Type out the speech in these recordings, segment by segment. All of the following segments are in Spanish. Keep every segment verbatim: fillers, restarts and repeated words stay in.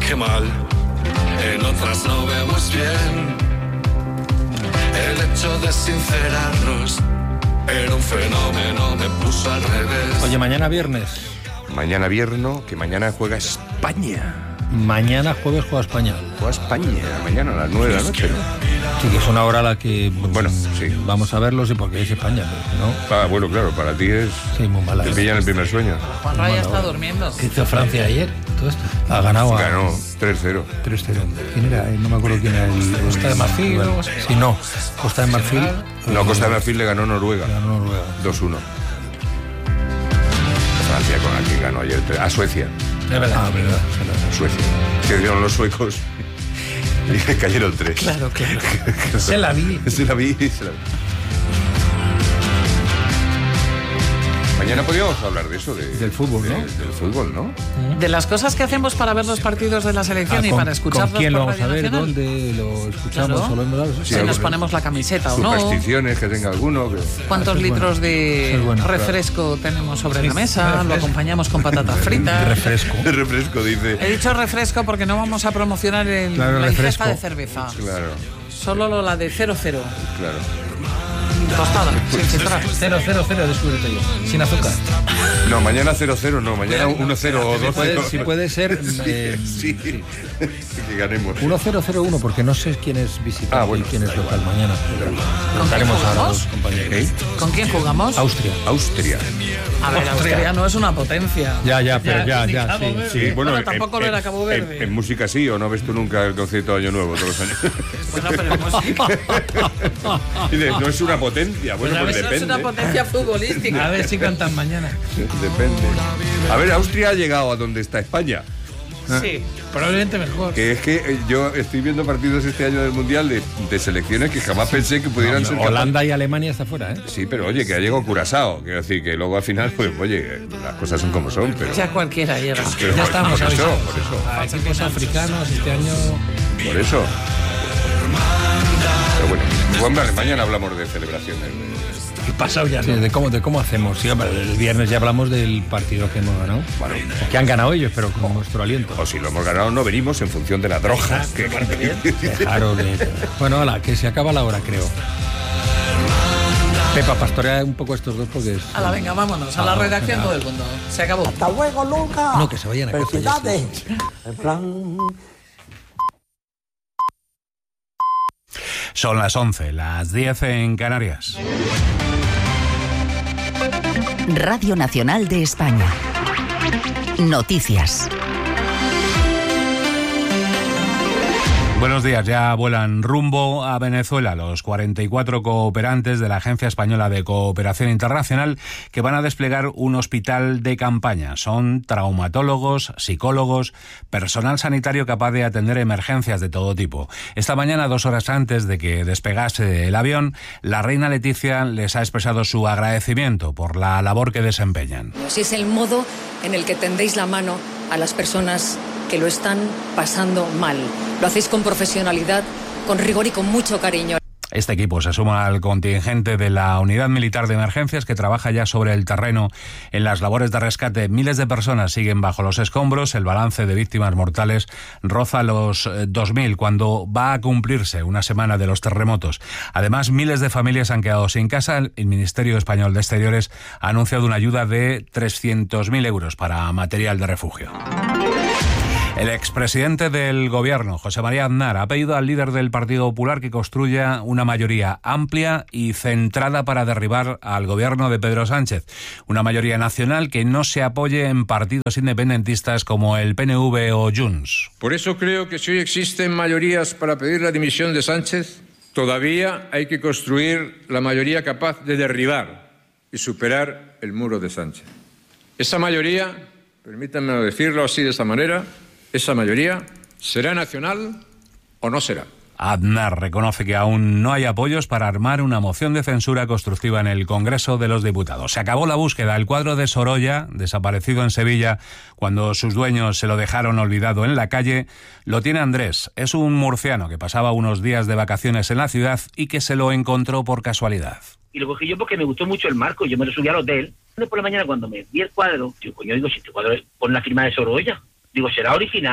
qué mal, en otras no vemos bien. El hecho de sincerarnos era un fenómeno, me puso al revés. Oye, mañana viernes. Mañana viernes, que mañana juega España. Mañana jueves juega España. Juega España, mañana a las nueve de la noche, ¿no? Sí, que es una hora a la que... Bueno, sí. Vamos a verlos y porque es España, ¿no? Ah, bueno, claro, para ti es... Sí, muy mala. Te pillan el primer sueño. Juan Raya está durmiendo. ¿Qué hizo Francia ayer? Todo esto. Ha ganado a... Ganó tres cero. tres cero. ¿Quién era? No me acuerdo quién era el... Costa de Marfil. Bueno, sí, no. Costa de Marfil. No, Costa de Marfil le ganó Noruega. Le ganó Noruega. dos uno. Francia con la que ganó ayer. A Suecia. Es verdad. Ah, verdad. A Suecia. Que dieron los suecos y le cayeron tres. Claro, claro. Se la vi. Se la vi, se la vi. Mañana podríamos hablar de eso, de, del fútbol, ¿no? De, del fútbol, ¿no? De las cosas que hacemos para ver los partidos de la selección ah, y con, para escucharlos. ¿Con quién lo por vamos Radio a ver? Nacional. ¿Dónde lo escuchamos? Claro. O lo hemos dado? Si sí, nos ponemos la camiseta o no. Supersticiones que tenga alguno. Que... ¿Cuántos es litros bueno. de bueno, refresco claro. tenemos sobre sí, la mesa? refresco. Lo acompañamos con patatas fritas. Refresco. refresco, dice. He dicho refresco porque no vamos a promocionar el, claro, la refresco. ingesta de cerveza. Claro. Solo la de cero cero. Claro. Tostada, sin filtrar. cero cero cero, descúbrete yo. Sin azúcar. No, mañana cero cero, no, mañana uno cero o dos cero. Si puede ser. Eh, sí, que ganemos. uno cero cero uno, porque no sé quién es visitante ah, bueno. y quién es local mañana. ¿Con quién jugamos? Compañeros. ¿Eh? ¿Con quién jugamos? Austria. Austria. A ver, Austria no es una potencia. Ya, ya, pero ya, ya, ya sí, sí. Sí, bueno, bueno tampoco en, lo era Cabo Verde. En, en música sí, ¿o no ves tú nunca el concierto de Año Nuevo todos los años? Bueno, pero en música. No es una potencia, bueno, pues, pues depende. depende. No es una potencia futbolística. A ver si cantan mañana. Depende. A ver, Austria ha llegado a donde está España. Sí, probablemente mejor. Que es que yo estoy viendo partidos este año del Mundial de, de selecciones que jamás pensé que pudieran no, no, ser Holanda capaz... y Alemania está fuera, ¿eh? Sí, pero oye, que ha llegado Curazao. Quiero decir que luego al final, pues oye, las cosas son como son, pero... Ya cualquiera llega. Pero, ya estamos por eso, avisados. por eso. A equipos africanos este año... Por eso. Pero bueno, bueno, mañana hablamos de celebraciones. ¿Qué pasado ya? Sí, de cómo, de cómo hacemos. Sí, el viernes ya hablamos del partido que hemos ganado. Bueno, que han ganado ellos, pero con nuestro aliento. O si lo hemos ganado, no venimos en función de la droga. Que... Claro, de... Bueno, hola, que se acaba la hora, creo. Pepa, pastorea un poco estos dos porque es... Ala, venga, vámonos. A la redacción todo el mundo. Se acabó. Hasta luego, Luca. No, que se vayan a casa. Felicidades. En plan... Son las once, las diez en Canarias. Radio Nacional de España. Noticias. Buenos días, ya vuelan rumbo a Venezuela los cuarenta y cuatro cooperantes de la Agencia Española de Cooperación Internacional que van a desplegar un hospital de campaña. Son traumatólogos, psicólogos, personal sanitario capaz de atender emergencias de todo tipo. Esta mañana, dos horas antes de que despegase el avión, la reina Leticia les ha expresado su agradecimiento por la labor que desempeñan. Si es el modo en el que tendéis la mano a las personas que lo están pasando mal. Lo hacéis con profesionalidad, con rigor y con mucho cariño. Este equipo se suma al contingente de la Unidad Militar de Emergencias que trabaja ya sobre el terreno en las labores de rescate. Miles de personas siguen bajo los escombros. El balance de víctimas mortales roza los dos mil cuando va a cumplirse una semana de los terremotos. Además, miles de familias han quedado sin casa. El Ministerio Español de Exteriores ha anunciado una ayuda de trescientos mil euros para material de refugio. El expresidente del Gobierno, José María Aznar, ha pedido al líder del Partido Popular que construya una mayoría amplia y centrada para derribar al Gobierno de Pedro Sánchez. Una mayoría nacional que no se apoye en partidos independentistas como el P N V o Junts. Por eso creo que si hoy existen mayorías para pedir la dimisión de Sánchez, todavía hay que construir la mayoría capaz de derribar y superar el muro de Sánchez. Esa mayoría, permítanme decirlo así de esa manera, esa mayoría será nacional o no será. Aznar reconoce que aún no hay apoyos para armar una moción de censura constructiva en el Congreso de los Diputados. Se acabó la búsqueda. El cuadro de Sorolla, desaparecido en Sevilla cuando sus dueños se lo dejaron olvidado en la calle, lo tiene Andrés. Es un murciano que pasaba unos días de vacaciones en la ciudad y que se lo encontró por casualidad. Y lo cogí yo porque me gustó mucho el marco. Yo me lo subí al hotel. Por la mañana cuando me vi el cuadro, digo, coño, digo, si este cuadro es con la firma de Sorolla, digo, será original.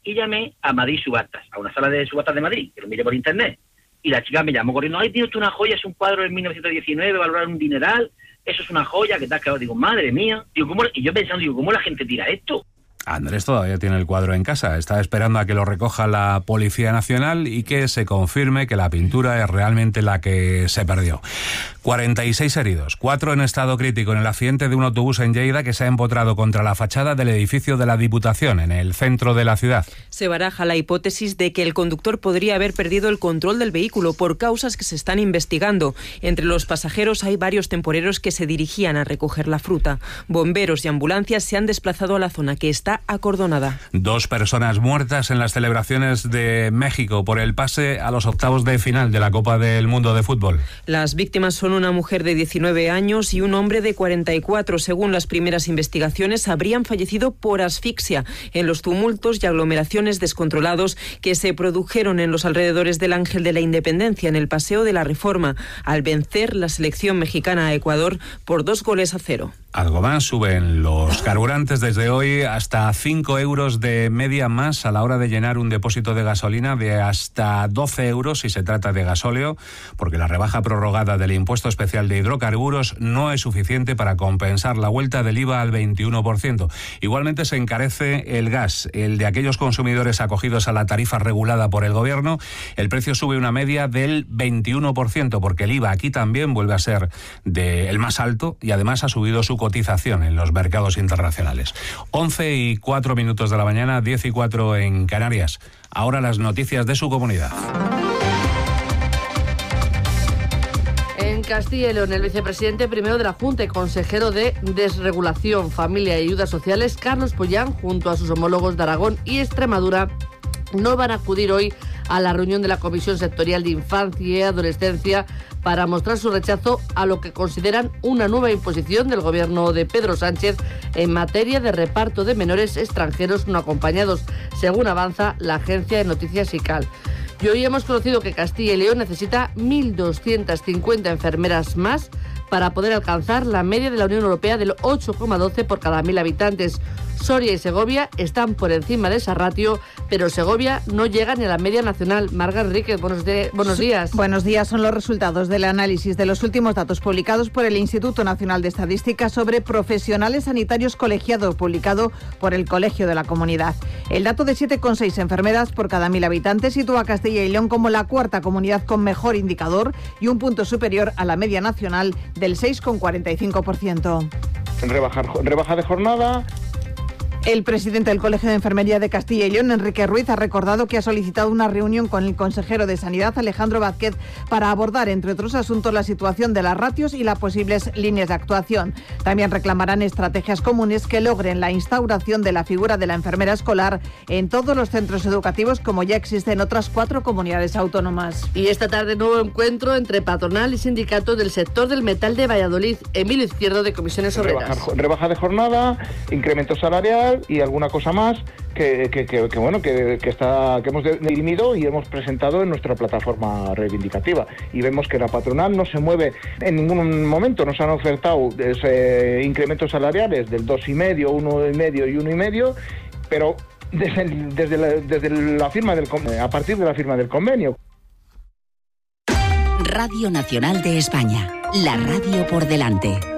y llamé a Madrid Subastas, a una sala de subastas de Madrid, que lo miré por internet. Y la chica me llamó corriendo, ay, tiene usted una joya, es un cuadro de mil novecientos diecinueve, valorar un dineral, eso es una joya, ¿qué tal? Claro, digo, madre mía. Digo, ¿cómo? Y yo pensando, digo, ¿cómo la gente tira esto? Andrés todavía tiene el cuadro en casa, está esperando a que lo recoja la Policía Nacional y que se confirme que la pintura es realmente la que se perdió. cuarenta y seis heridos, cuatro en estado crítico en el accidente de un autobús en Lleida que se ha empotrado contra la fachada del edificio de la Diputación, en el centro de la ciudad. Se baraja la hipótesis de que el conductor podría haber perdido el control del vehículo por causas que se están investigando. Entre los pasajeros hay varios temporeros que se dirigían a recoger la fruta. Bomberos y ambulancias se han desplazado a la zona, que está acordonada. Dos personas muertas en las celebraciones de México por el pase a los octavos de final de la Copa del Mundo de Fútbol. Las víctimas son una mujer de diecinueve años y un hombre de cuarenta y cuatro. Según las primeras investigaciones, habrían fallecido por asfixia en los tumultos y aglomeraciones descontrolados que se produjeron en los alrededores del Ángel de la Independencia en el Paseo de la Reforma, al vencer la selección mexicana a Ecuador por dos goles a cero. Algo más, suben los carburantes desde hoy hasta cinco euros de media más a la hora de llenar un depósito de gasolina, de hasta doce euros si se trata de gasóleo, porque la rebaja prorrogada del impuesto especial de hidrocarburos no es suficiente para compensar la vuelta del I V A al veintiuno por ciento. Igualmente se encarece el gas, el de aquellos consumidores acogidos a la tarifa regulada por el gobierno. El precio sube una media del veintiuno por ciento, porque el I V A aquí también vuelve a ser de el más alto y además ha subido su cotización en los mercados internacionales. once y cuatro minutos de la mañana, diez y cuatro en Canarias. Ahora las noticias de su comunidad. En Castilla y León, el vicepresidente primero de la Junta y consejero de Desregulación, Familia y Ayudas Sociales, Carlos Pollán, junto a sus homólogos de Aragón y Extremadura, no van a acudir hoy a la reunión de la Comisión Sectorial de Infancia y Adolescencia para mostrar su rechazo a lo que consideran una nueva imposición del gobierno de Pedro Sánchez en materia de reparto de menores extranjeros no acompañados, según avanza la agencia de noticias I C A L. Y hoy hemos conocido que Castilla y León necesita mil doscientas cincuenta enfermeras más para poder alcanzar la media de la Unión Europea del ocho coma doce por cada mil habitantes. Soria y Segovia están por encima de esa ratio, pero Segovia no llega ni a la media nacional. Marga Enríquez, buenos, de, buenos días. Buenos días, son los resultados del análisis de los últimos datos publicados por el Instituto Nacional de Estadística sobre profesionales sanitarios colegiados, publicado por el Colegio de la Comunidad. El dato de siete coma seis enfermeras por cada mil habitantes sitúa a Castilla y León como la cuarta comunidad con mejor indicador y un punto superior a la media nacional del seis coma cuarenta y cinco por ciento. Rebajar, rebaja de jornada. El presidente del Colegio de Enfermería de Castilla y León, Enrique Ruiz, ha recordado que ha solicitado una reunión con el consejero de Sanidad, Alejandro Vázquez, para abordar, entre otros asuntos, la situación de las ratios y las posibles líneas de actuación. También reclamarán estrategias comunes que logren la instauración de la figura de la enfermera escolar en todos los centros educativos, como ya existe en otras cuatro comunidades autónomas. Y esta tarde, nuevo encuentro entre patronal y sindicatos del sector del metal de Valladolid. Emilio Izquierdo, de Comisiones Obreras. Rebaja, rebaja de jornada, incremento salarial y alguna cosa más que, que, que, que bueno que, que está que hemos dirimido y hemos presentado en nuestra plataforma reivindicativa, y vemos que la patronal no se mueve en ningún momento. Nos han ofertado ese incrementos salariales del dos y medio, uno y medio y uno y medio, pero desde, el, desde, la, desde la firma del a partir de la firma del convenio. Radio Nacional de España, la radio por delante.